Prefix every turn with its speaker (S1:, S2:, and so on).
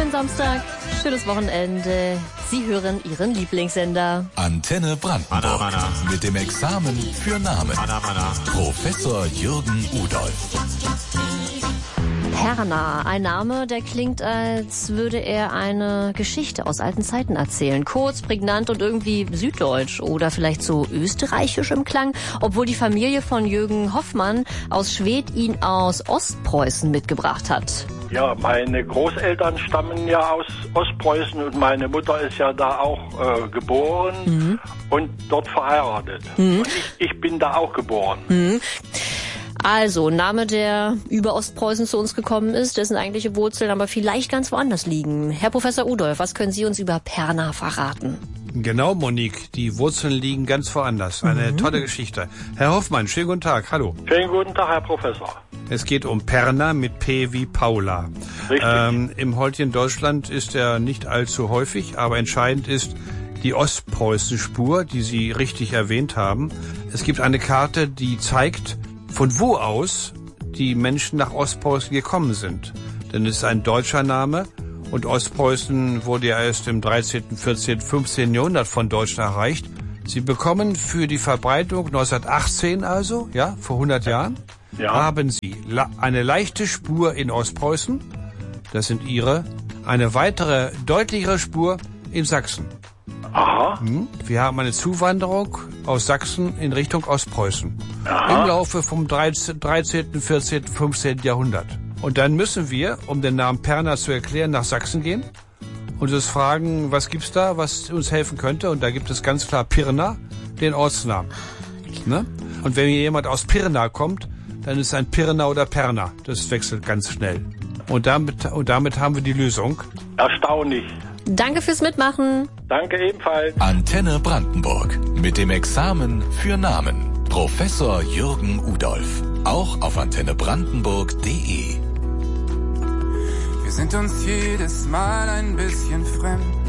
S1: Schönen Samstag, schönes Wochenende. Sie hören Ihren Lieblingssender.
S2: Antenne Brandenburg mit dem Examen für Namen. Professor Jürgen Udolph.
S1: Perna, ein Name, der klingt, als würde er eine Geschichte aus alten Zeiten erzählen. Kurz, prägnant und irgendwie süddeutsch oder vielleicht so österreichisch im Klang, obwohl die Familie von Jürgen Hoffmann aus Schwedt ihn aus Ostpreußen mitgebracht hat.
S3: Ja, meine Großeltern stammen ja aus Ostpreußen und meine Mutter ist ja da auch geboren und dort verheiratet. Und ich bin da auch geboren.
S1: Also, Name, der über Ostpreußen zu uns gekommen ist, dessen eigentliche Wurzeln aber vielleicht ganz woanders liegen. Herr Professor Udolph, was können Sie uns über Perna verraten?
S4: Genau, Monique, die Wurzeln liegen ganz woanders. Eine tolle Geschichte. Herr Hoffmann, schönen guten Tag, hallo.
S3: Schönen guten Tag, Herr Professor.
S4: Es geht um Perna mit P wie Paula.
S3: Richtig.
S4: Im heutigen Deutschland ist er nicht allzu häufig, aber entscheidend ist die Ostpreußen-Spur, die Sie richtig erwähnt haben. Es gibt eine Karte, die zeigt, von wo aus die Menschen nach Ostpreußen gekommen sind. Denn es ist ein deutscher Name und Ostpreußen wurde ja erst im 13., 14., 15. Jahrhundert von Deutschen erreicht. Sie bekommen für die Verbreitung 1918 also, ja, vor 100 Jahren, haben Sie eine leichte Spur in Ostpreußen, das sind Ihre, eine weitere, deutlichere Spur in Sachsen.
S3: Aha.
S4: Wir haben eine Zuwanderung aus Sachsen in Richtung Ostpreußen.
S3: Aha.
S4: Im Laufe vom 13., 14., 15. Jahrhundert. Und dann müssen wir, um den Namen Perna zu erklären, nach Sachsen gehen und uns fragen, was gibt's da, was uns helfen könnte. Und da gibt es ganz klar Pirna, den Ortsnamen. Ne? Und wenn hier jemand aus Pirna kommt, dann ist ein Pirna oder Perna. Das wechselt ganz schnell. Und damit haben wir die Lösung.
S3: Erstaunlich.
S1: Danke fürs Mitmachen.
S3: Danke ebenfalls.
S2: Antenne Brandenburg mit dem Examen für Namen. Professor Jürgen Udolph. Auch auf antennebrandenburg.de.
S5: Wir sind uns jedes Mal ein bisschen fremd.